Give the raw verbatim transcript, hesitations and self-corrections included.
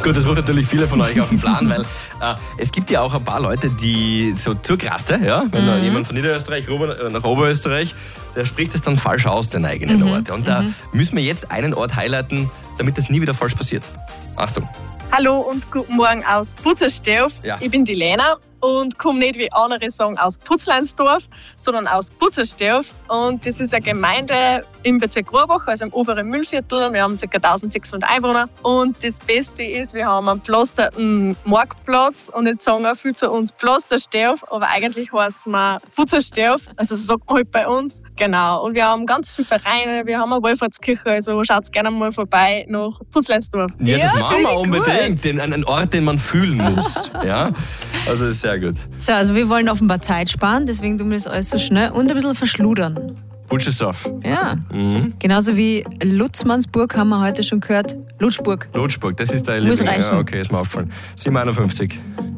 Gut, das ruft natürlich viele von euch auf den Plan, weil äh, es gibt ja auch ein paar Leute, die so zur Kraste, ja, wenn mhm. da jemand von Niederösterreich rüber nach Oberösterreich, der spricht es dann falsch aus, den eigenen mhm. Ort. Und da mhm. müssen wir jetzt einen Ort highlighten, damit das nie wieder falsch passiert. Achtung. Hallo und guten Morgen aus Butzersdorf. Ja. Ich bin die Lena und komme nicht, wie andere sagen, aus Putzleinsdorf, sondern aus Butzersdorf. Und das ist eine Gemeinde im Bezirk Rohrbach, also im oberen Mühlviertel. Wir haben ca. eintausendsechshundert Einwohner. Und das Beste ist, wir haben einen pflasterten Marktplatz. Und jetzt sagen auch viele zu uns Pflastersdorf, aber eigentlich heißen wir Butzersdorf. Also so sagt man halt bei uns. Genau. Und wir haben ganz viele Vereine, wir haben eine Wallfahrtskirche, also schaut gerne mal vorbei nach Putzleinsdorf. Ja, das ja, machen wir unbedingt. Den, einen Ort, den man fühlen muss. Ja? Also das ist sehr gut. Schau, also wir wollen offenbar Zeit sparen, deswegen tun wir das alles so schnell und ein bisschen verschludern. Butschersdorf. Ja. Mhm. Genauso wie Lutzmannsburg haben wir heute schon gehört. Lutschburg. Lutschburg, das ist der Muss reichen. Ja, okay, ist mir aufgefallen. siebenundfünfzig.